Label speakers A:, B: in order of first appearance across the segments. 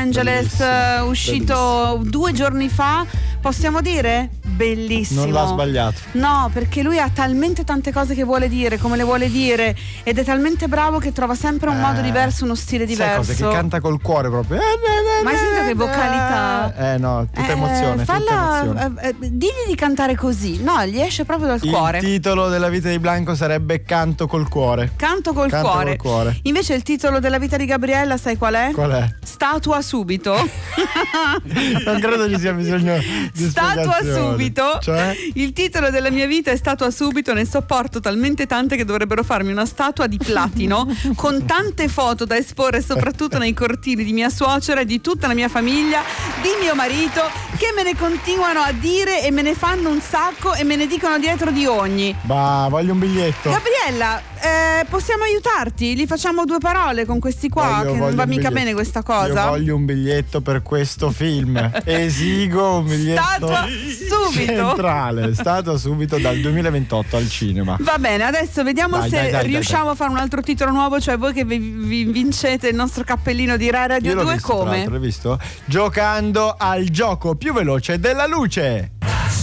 A: Angeles, uscito 2 giorni fa. Possiamo dire? Bellissimo.
B: Non l'ha sbagliato.
A: No, perché lui ha talmente tante cose che vuole dire, come le vuole dire, ed è talmente bravo che trova sempre un modo diverso, uno stile diverso.
B: Sai cosa? Che canta col cuore proprio.
A: Ma hai sentito che vocalità?
B: No, tutta emozione.
A: Digli di cantare così. No, gli esce proprio dal cuore.
B: Il titolo della vita di Blanco sarebbe Canto col cuore.
A: Canto col cuore. Invece il titolo della vita di Gabriella, sai qual è?
B: Qual è?
A: Statua subito.
B: Non credo ci sia bisogno di
A: Statua subito.
B: Cioè?
A: Il titolo della mia vita è Statua subito. Ne sopporto talmente tante che dovrebbero farmi una statua di platino con tante foto da esporre soprattutto nei cortili di mia suocera e di tutta la mia famiglia, di mio marito, che me ne continuano a dire e me ne fanno un sacco e me ne dicono dietro di ogni.
B: Bah, voglio un biglietto.
A: Gabriella, possiamo aiutarti? Gli facciamo 2 parole con questi qua, che non va mica bene questa cosa.
B: Io voglio un biglietto per questo film. Esigo un biglietto.
A: Statua subito.
B: Centrale. Statua subito dal 2028 al cinema.
A: Va bene, adesso vediamo se riusciamo a fare un altro titolo nuovo, cioè voi che vi vincete il nostro cappellino di Rai Radio 2
B: visto,
A: come?
B: L'hai visto? Giocando al gioco più veloce della luce.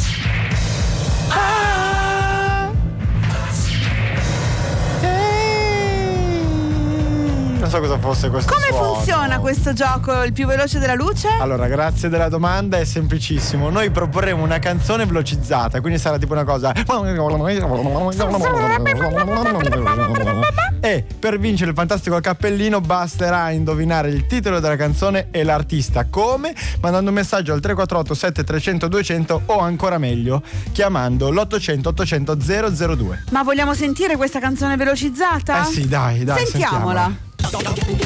B: Non so cosa fosse questo
A: Come
B: suono.
A: funziona questo gioco, il più veloce della luce?
B: Allora, grazie della domanda, è semplicissimo. Noi proporremo una canzone velocizzata, quindi sarà tipo una cosa. E per vincere il fantastico cappellino basterà indovinare il titolo della canzone e l'artista. Come? Mandando un messaggio al 348 7300 200 o ancora meglio chiamando l'800 800 002.
A: Ma vogliamo sentire questa canzone velocizzata?
B: Sì, dai,
A: sentiamola.